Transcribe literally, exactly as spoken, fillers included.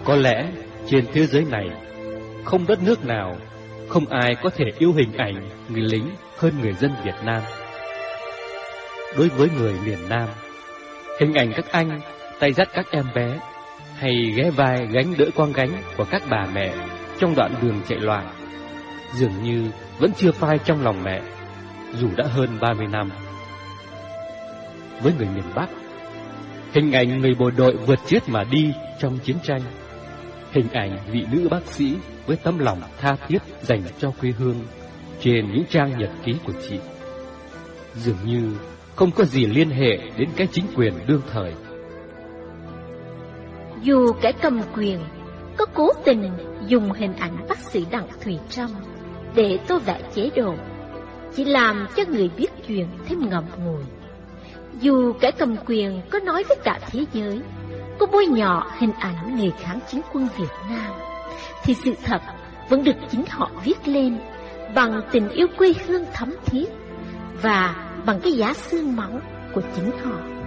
Có lẽ trên thế giới này không đất nước nào, không ai có thể yêu hình ảnh người lính hơn người dân Việt Nam. Đối với người miền Nam, hình ảnh các anh tay dắt các em bé, hay ghé vai gánh đỡ con gánh của các bà mẹ trong đoạn đường chạy loạn, dường như vẫn chưa phai trong lòng mẹ, dù đã hơn ba mươi năm. Với người miền Bắc, hình ảnh người bộ đội vượt chết mà đi trong chiến tranh, hình ảnh vị nữ bác sĩ với tấm lòng tha thiết dành cho quê hương trên những trang nhật ký của chị, dường như không có gì liên hệ đến cái chính quyền đương thời. Dù kẻ cầm quyền có cố tình dùng hình ảnh bác sĩ Đặng Thùy Trâm để tô vẽ chế độ, chỉ làm cho người biết chuyện thêm ngậm ngùi. Dù kẻ cầm quyền có nói với cả thế giới, có bôi nhọ hình ảnh người kháng chiến quân Việt Nam, thì sự thật vẫn được chính họ viết lên bằng tình yêu quê hương thấm thiết và bằng cái giá xương máu của chính họ.